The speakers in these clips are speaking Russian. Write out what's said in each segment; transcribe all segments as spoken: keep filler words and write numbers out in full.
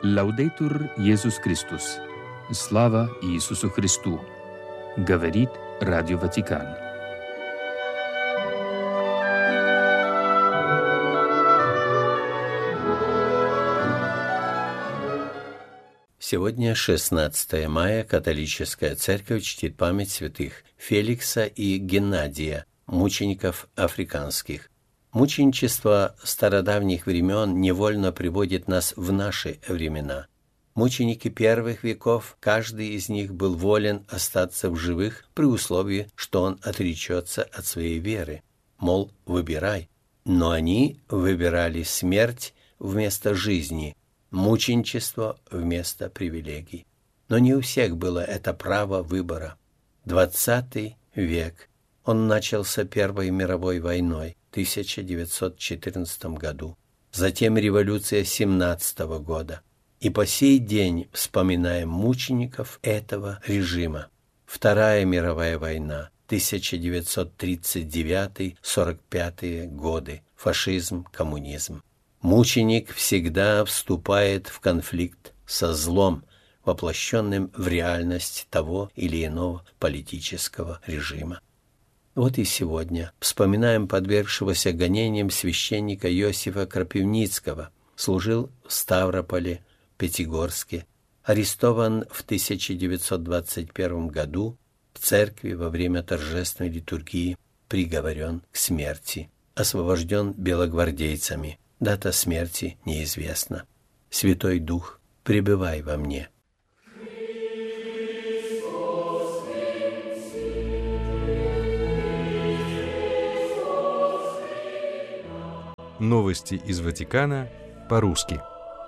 Лаудейтур Иисус Христос. Слава Иисусу Христу! Говорит Радио Ватикан. Сегодня, шестнадцатое мая, католическая церковь чтит память святых Феликса и Геннадия, мучеников африканских. Мученичество стародавних времен невольно приводит нас в наши времена. Мученики первых веков, каждый из них был волен остаться в живых при условии, что он отречется от своей веры. Мол, выбирай. Но они выбирали смерть вместо жизни, мученичество вместо привилегий. Но не у всех было это право выбора. Двадцатый век. Он начался Первой мировой войной в тысяча девятьсот четырнадцатом году, затем революция семнадцатого года. И по сей день вспоминаем мучеников этого режима. Вторая мировая война, тысяча девятьсот тридцать девятый — сорок пятый годы, фашизм, коммунизм. Мученик всегда вступает в конфликт со злом, воплощенным в реальность того или иного политического режима. Вот и сегодня вспоминаем подвергшегося гонениям священника Иосифа Крапивницкого, служил в Ставрополе, Пятигорске, арестован в тысяча девятьсот двадцать первом году, в церкви во время торжественной литургии приговорен к смерти, освобожден белогвардейцами. Дата смерти неизвестна. Святой Дух, пребывай во мне. Новости из Ватикана по-русски.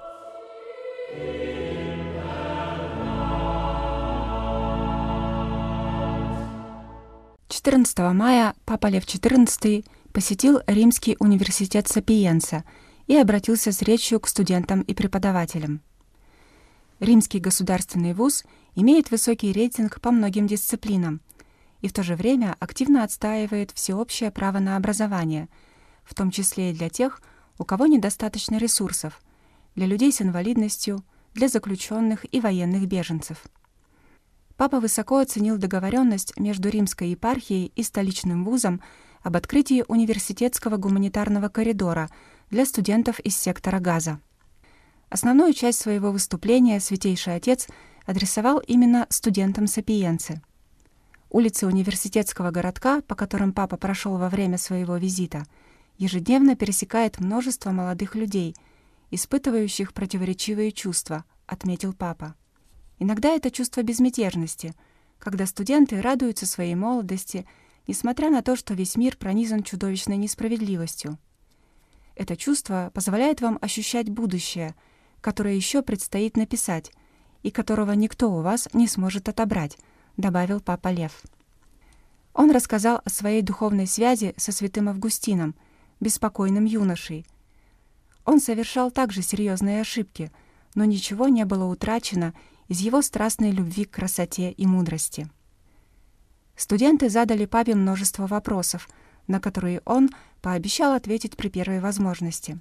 четырнадцатого мая Папа Лев четырнадцатый посетил Римский университет Сапиенца и обратился с речью к студентам и преподавателям. Римский государственный вуз имеет высокий рейтинг по многим дисциплинам и в то же время активно отстаивает всеобщее право на образование, в том числе и для тех, у кого недостаточно ресурсов, для людей с инвалидностью, для заключенных и военных беженцев. Папа высоко оценил договоренность между Римской епархией и столичным вузом об открытии университетского гуманитарного коридора для студентов из сектора Газа. Основную часть своего выступления Святейший Отец адресовал именно студентам Сапиенцы. Улицы университетского городка, по которым Папа прошел во время своего визита, ежедневно пересекает множество молодых людей, испытывающих противоречивые чувства, отметил Папа. Иногда это чувство безмятежности, когда студенты радуются своей молодости, несмотря на то, что весь мир пронизан чудовищной несправедливостью. Это чувство позволяет вам ощущать будущее, которое еще предстоит написать, и которого никто у вас не сможет отобрать, добавил Папа Лев. Он рассказал о своей духовной связи со святым Августином, беспокойным юношей. Он совершал также серьезные ошибки, но ничего не было утрачено из его страстной любви к красоте и мудрости. Студенты задали Папе множество вопросов, на которые он пообещал ответить при первой возможности.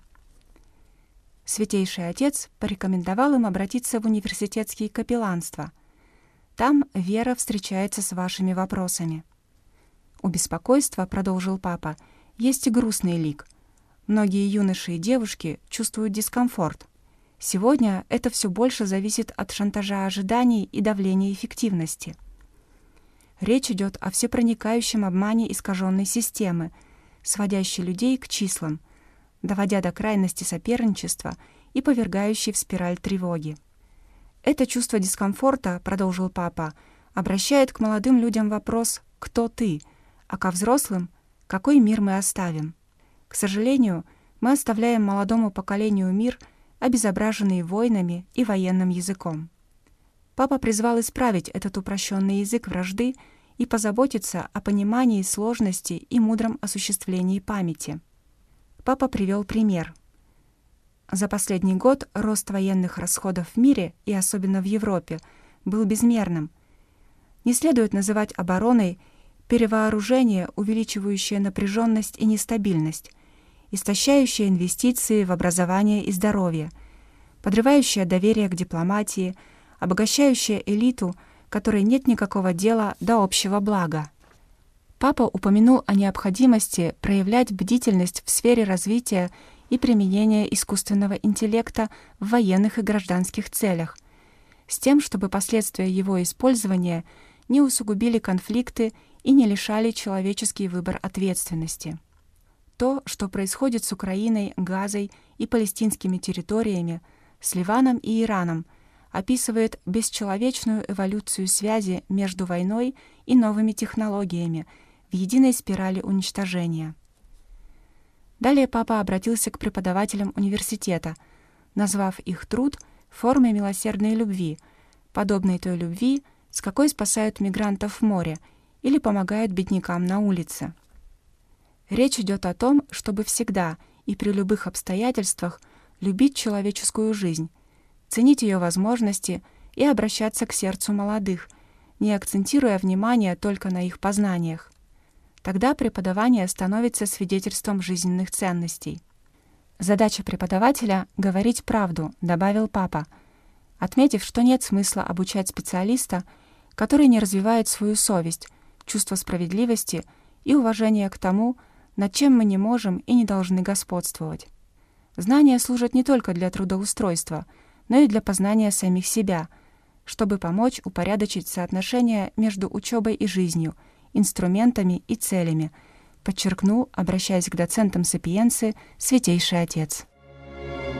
Святейший Отец порекомендовал им обратиться в университетские капелланства. Там вера встречается с вашими вопросами. У беспокойства, продолжил Папа, есть и грустный лик. Многие юноши и девушки чувствуют дискомфорт. Сегодня это все больше зависит от шантажа ожиданий и давления эффективности. Речь идет о всепроникающем обмане искаженной системы, сводящей людей к числам, доводя до крайности соперничества и повергающей в спираль тревоги. Это чувство дискомфорта, продолжил Папа, обращает к молодым людям вопрос «Кто ты?», а ко взрослым «Какой мир мы оставим?». К сожалению, мы оставляем молодому поколению мир, обезображенный войнами и военным языком. Папа призвал исправить этот упрощенный язык вражды и позаботиться о понимании сложности и мудром осуществлении памяти. Папа привел пример. За последний год рост военных расходов в мире, и особенно в Европе, был безмерным. Не следует называть обороной перевооружение, увеличивающее напряженность и нестабильность, истощающее инвестиции в образование и здоровье, подрывающая доверие к дипломатии, обогащающая элиту, которой нет никакого дела до общего блага. Папа упомянул о необходимости проявлять бдительность в сфере развития и применения искусственного интеллекта в военных и гражданских целях, с тем, чтобы последствия его использования не усугубили конфликты и не лишали человеческий выбор ответственности. То, что происходит с Украиной, Газой и палестинскими территориями, с Ливаном и Ираном, описывает бесчеловечную эволюцию связи между войной и новыми технологиями в единой спирали уничтожения. Далее папа обратился к преподавателям университета, назвав их труд формой милосердной любви, подобной той любви, с какой спасают мигрантов в море или помогают беднякам на улице. Речь идет о том, чтобы всегда и при любых обстоятельствах любить человеческую жизнь, ценить ее возможности и обращаться к сердцу молодых, не акцентируя внимание только на их познаниях. Тогда преподавание становится свидетельством жизненных ценностей. Задача преподавателя — говорить правду, добавил папа, отметив, что нет смысла обучать специалиста, который не развивает свою совесть, чувство справедливости и уважение к тому, над чем мы не можем и не должны господствовать. Знания служат не только для трудоустройства, но и для познания самих себя, чтобы помочь упорядочить соотношение между учебой и жизнью, инструментами и целями, подчеркнул, обращаясь к доцентам Сапиенсы, Святейший Отец.